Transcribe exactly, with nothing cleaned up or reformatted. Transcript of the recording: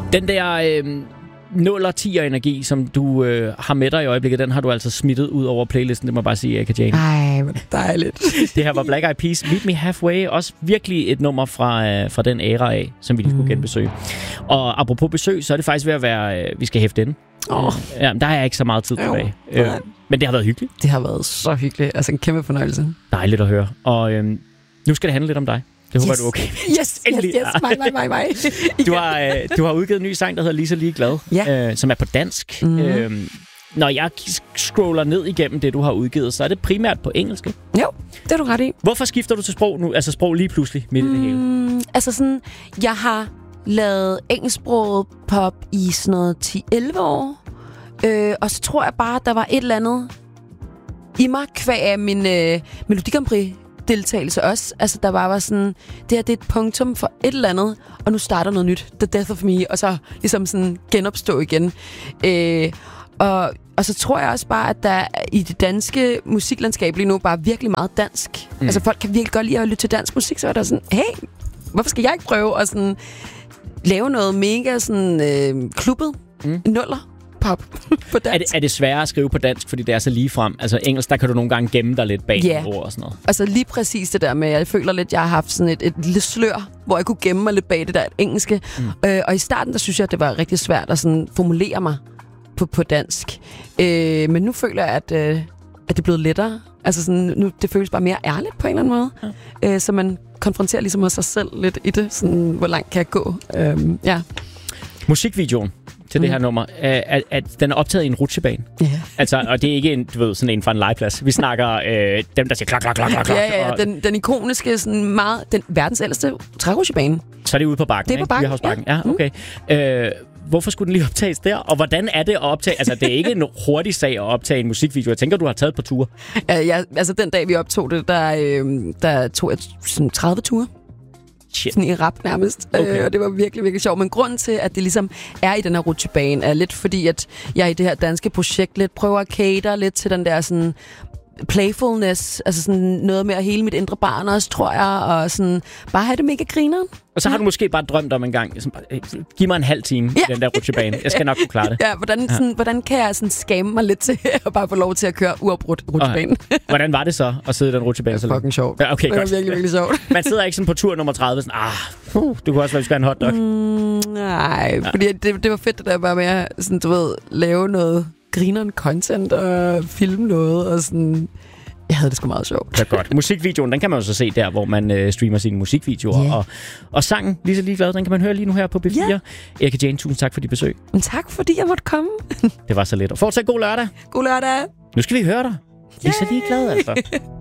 Den der øh, nul og ti energi, som du øh, har med dig i øjeblikket, den har du altså smittet ud over playlisten, det må jeg bare sige, Erika Jane. Ej, hvor dejligt. Det her var Black Eyed Peas, Meet Me Halfway, også virkelig et nummer fra, øh, fra den æra af, som vi lige skulle mm. genbesøge. Og apropos besøg, så er det faktisk ved at være, øh, vi skal hæfte den. Oh. Ja, der er ikke så meget tid tilbage. Øh, men det har været hyggeligt. Det har været så hyggeligt. Altså en kæmpe fornøjelse. Dejligt at høre. Og øh, nu skal det handle lidt om dig. Det håber yes. du er okay. Yes, yes, yes. Mig, mig, mig, mig. Du har, øh, du har udgivet en ny sang, der hedder Lige så ligeglad, ja. øh, som er på dansk. Mm. Øh, når jeg scroller ned igennem det, du har udgivet, så er det primært på engelsk. Jo, det er du ret i. Hvorfor skifter du til sprog nu? Altså sprog lige pludselig midt i det hele? Mm, altså sådan, jeg har lavet engelsksproget pop i sådan noget ti elleve år. Øh, og så tror jeg bare, at der var et eller andet i mig, kvæg af min øh, Melodi Grand Prix deltagelse også. Altså, der bare var sådan, det her det er et punktum for et eller andet, og nu starter noget nyt. The Death of Me, og så ligesom sådan genopstå igen. Øh, og, og så tror jeg også bare, at der i det danske musiklandskab lige nu bare er virkelig meget dansk. Mm. Altså, folk kan virkelig godt lide at lytte til dansk musik, så er der sådan, hey, hvorfor skal jeg ikke prøve at sådan lave noget mega sådan øh, klubbet mm. nuller? Pop på dansk. Er det, er det sværere at skrive på dansk, fordi det er så ligefrem? Altså engelsk, der kan du nogle gange gemme dig lidt bag yeah. ord og sådan noget. Altså lige præcis det der med, jeg føler lidt, jeg har haft sådan et, et lille slør, hvor jeg kunne gemme mig lidt bag det der engelske. Mm. Øh, og i starten, der synes jeg, at det var rigtig svært at sådan formulere mig på, på dansk. Øh, men nu føler jeg, at, øh, at det er blevet lettere. Altså sådan, nu, det føles bare mere ærligt på en eller anden måde. Ja. Øh, så man konfronterer ligesom med sig selv lidt i det. Sådan, hvor langt kan jeg gå? Øh, ja. Musikvideoen til mm. det her nummer, at, at, at den er optaget i en rutsjebane. Yeah. Altså, og det er ikke en, du ved, sådan en fra en legeplads. Vi snakker øh, dem, der siger klak, klak, klak, klak. Ja, ja, ja. Den, den ikoniske, sådan meget, den verdens ældste trærutsjebane. Så er det ude på bakken, det er på bakken, ikke? Ja. ja, okay. Mm. Øh, hvorfor skulle den lige optages der? Og hvordan er det at optage? Altså, det er ikke en hurtig sag at optage en musikvideo. Jeg tænker, du har taget på ture. Ja, ja, altså, den dag, vi optog det, der, øh, der tog jeg sådan tredive ture. Shit. Sådan i rap nærmest. Okay. Øh, og det var virkelig, virkelig sjovt. Men grunden til, at det ligesom er i den her rutsjebane, er lidt fordi, at jeg i det her danske projekt lidt prøver at cater lidt til den der sådan playfulness, altså sådan noget med at hele mit indre barn også, tror jeg, og sådan bare have det mega grineren. Og så har du måske bare drømt om en gang, sådan, giv mig en halv time ja. i den der rutsjebane. Jeg skal nok kunne klare det. Ja, hvordan, ja. Sådan, hvordan kan jeg sådan skamme mig lidt til at bare få lov til at køre uafbrudt rutsjebanen? Okay. Hvordan var det så at sidde i den rutsjebane? Det var fucking sjovt. Ja, okay, det var godt. virkelig, virkelig sjovt. Man sidder ikke sådan på tur nummer tredive, sådan, ah, uh, du kunne også være, vi skal have en hotdog. Mm, nej, ja. fordi det, det var fedt, det der bare med at sådan, du ved, lave noget grineren content og filme noget og sådan. Jeg havde det sgu meget sjovt. Det er godt. Musikvideoen, den kan man jo så se der, hvor man øh, streamer sine musikvideoer. Yeah. Og, og sangen, Lige så ligeglad, den kan man høre lige nu her på B fire. Yeah. Erika Jane, tusind tak for dit besøg. Men tak, fordi jeg måtte komme. Det var så lidt. Og fortsat god lørdag. God lørdag. Nu skal vi høre dig. Lige så ligeglad, altså.